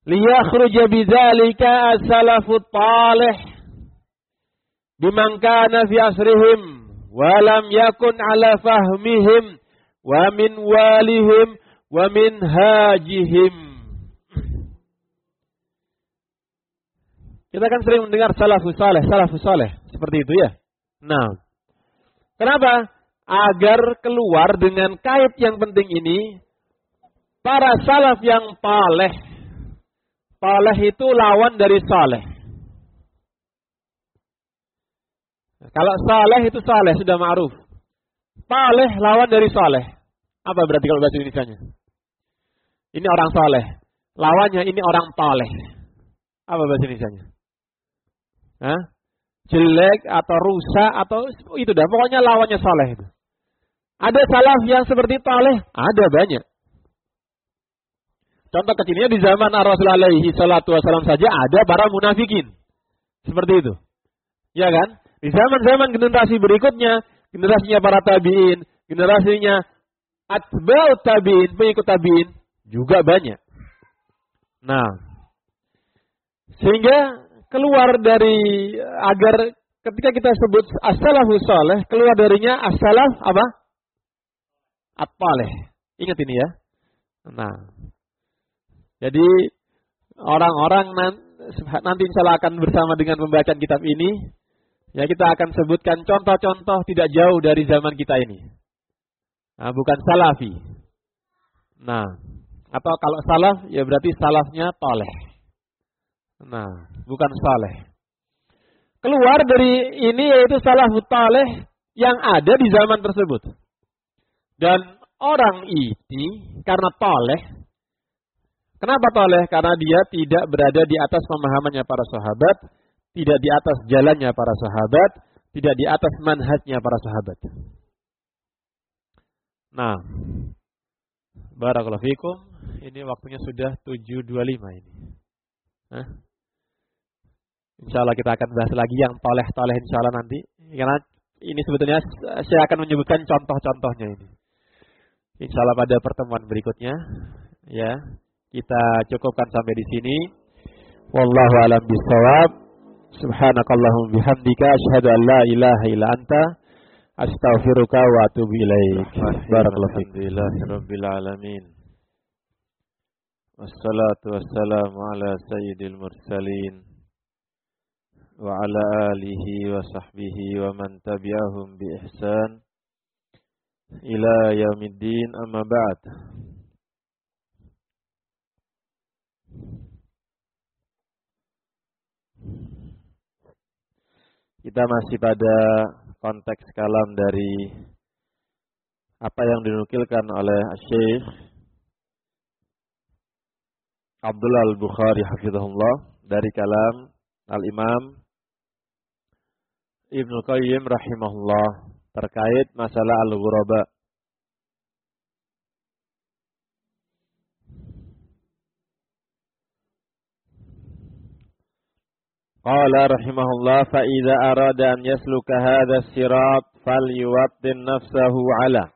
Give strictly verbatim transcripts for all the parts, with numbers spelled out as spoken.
liyakhruja bidzalika as-salafut talih biman kana fi asrihim wa lam yakun ala fahmihim wa min walihim wa min hajihim. Kita kan sering mendengar salafus saleh, salafus saleh, seperti itu ya. Nah, kenapa? Agar keluar dengan kait yang penting ini, para salaf yang taleh. Taleh itu lawan dari saleh. Kalau saleh itu saleh, sudah ma'ruf. Taleh lawan dari saleh. Apa berarti kalau bahasa Indonesianya? Ini orang saleh. Lawannya ini orang taleh. Apa bahasa Indonesianya? Hah? Jelek atau rusak atau itu dah. Pokoknya lawannya saleh itu. Ada salaf yang seperti taleh? Ada banyak. Contoh kecilnya di zaman Rasulullah alaihi salatu wasallam saja ada para munafikin. Seperti itu. Ya kan? Di zaman-zaman generasi berikutnya, generasinya para tabi'in, generasinya atba'ut tabi'in, pengikut tabi'in, juga banyak. Nah, sehingga keluar dari, agar ketika kita sebut as-salafus saleh, keluar darinya as-salaf apa? At-taleh. Ingat ini ya. Nah, jadi orang-orang nanti insya Allah akan bersama dengan pembacaan kitab ini, ya kita akan sebutkan contoh-contoh tidak jauh dari zaman kita ini. Nah, bukan salafi. Nah, atau kalau salaf, ya berarti salafnya taleh. Nah, bukan saleh. Keluar dari ini yaitu salafut taleh yang ada di zaman tersebut. Dan orang ini karena taleh, kenapa taleh? Karena dia tidak berada di atas pemahamannya para sahabat, tidak di atas jalannya para sahabat, tidak di atas manhajnya para sahabat. Nah, barakallahu fikum, ini waktunya sudah tujuh dua puluh lima ini. Hah? Insya Allah kita akan bahas lagi yang toleh-toleh insya Allah nanti. Karena ini sebetulnya saya akan menyebutkan contoh-contohnya ini. Insya Allah pada pertemuan berikutnya. Ya, kita cukupkan sampai di sini. Wallahu a'lam bishawab. Subhanakallahumma bihamdika asyhadu an la ilaha illa anta astaghfiruka wa atubu ilaik. Barakallahu fiik. Alhamdulillahirabbil alamin. Wassalatu wassalamu ala sayyidil mursalin wa ala alihi wa sahbihi wa man tabi'ahum bi ihsan ila yaumiddin, amma ba'd. Kita masih pada konteks kalam dari apa yang dinukilkan oleh Syekh Abdullah Al-Bukhari hafizahullah dari kalam Al-Imam Ibnu Qayyim rahimahullah terkait masalah al-ghuraba. Qala rahimahullah fa idza arada an yasluka hadha as-sirat falyuwattin nafsahu ala.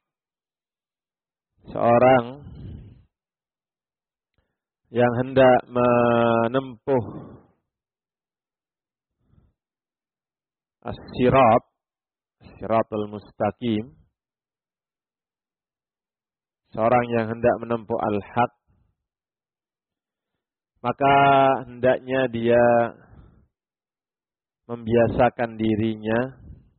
Seorang yang hendak menempuh as-sirat, as-siratul mustaqim, seorang yang hendak menempuh al-haq, maka hendaknya dia membiasakan dirinya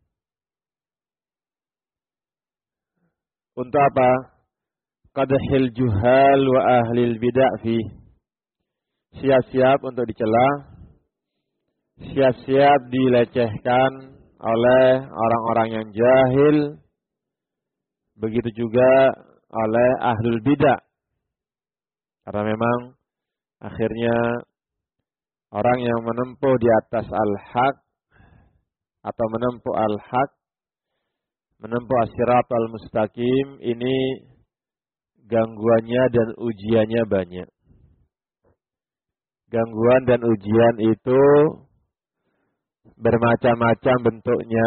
untuk apa? Qadhil juhal wa ahlil bid'ah fi. Siap-siap untuk dicela, siap-siap dilecehkan oleh orang-orang yang jahil, begitu juga oleh ahlul bid'ah. Karena memang akhirnya orang yang menempuh di atas al-haq atau menempuh al-haq, menempuh as-siratal mustaqim, ini gangguannya dan ujiannya banyak. Gangguan dan ujian itu bermacam-macam bentuknya.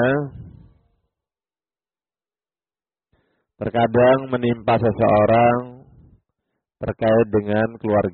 Terkadang menimpa seseorang terkait dengan keluarga.